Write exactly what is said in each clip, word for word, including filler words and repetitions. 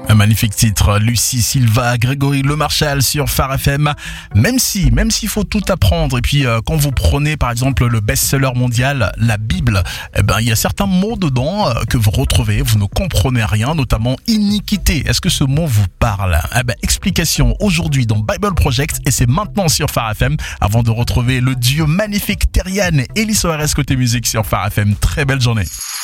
Un magnifique titre, Lucie Silva, Grégory Lemarchal sur Phare F M. Même si, même s'il faut tout apprendre, et puis euh, quand vous prenez par exemple le best-seller mondial, la Bible, eh ben il y a certains mots dedans euh, que vous retrouvez, vous ne comprenez rien, notamment iniquité. Est-ce que ce mot vous parle? Eh ben explication aujourd'hui dans Bible Project, et c'est maintenant sur Phare F M, avant de retrouver le duo magnifique Terriane et Elie Soares côté musique sur Phare F M. Très belle journée.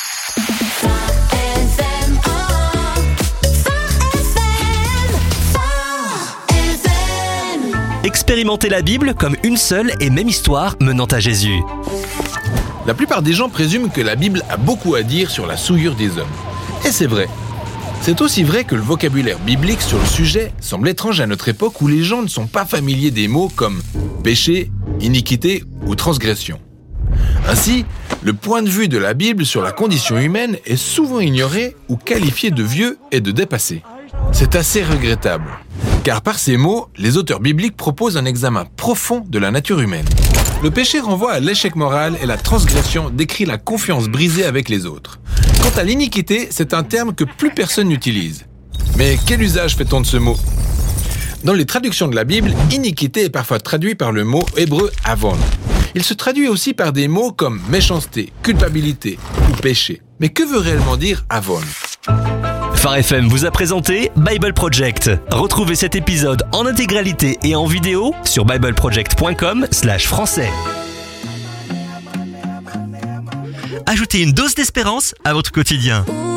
Expérimentez la Bible comme une seule et même histoire menant à Jésus. La plupart des gens présument que la Bible a beaucoup à dire sur la souillure des hommes. Et c'est vrai. C'est aussi vrai que le vocabulaire biblique sur le sujet semble étrange à notre époque où les gens ne sont pas familiers des mots comme péché, iniquité ou transgression. Ainsi, le point de vue de la Bible sur la condition humaine est souvent ignoré ou qualifié de vieux et de dépassé. C'est assez regrettable, car par ces mots, les auteurs bibliques proposent un examen profond de la nature humaine. Le péché renvoie à l'échec moral et la transgression décrit la confiance brisée avec les autres. Quant à l'iniquité, c'est un terme que plus personne n'utilise. Mais quel usage fait-on de ce mot ? Dans les traductions de la Bible, iniquité est parfois traduit par le mot hébreu avon. Il se traduit aussi par des mots comme méchanceté, culpabilité ou péché. Mais que veut réellement dire avon ? Phare F M vous a présenté Bible Project. Retrouvez cet épisode en intégralité et en vidéo sur bibleproject point com slash français. Ajoutez une dose d'espérance à votre quotidien.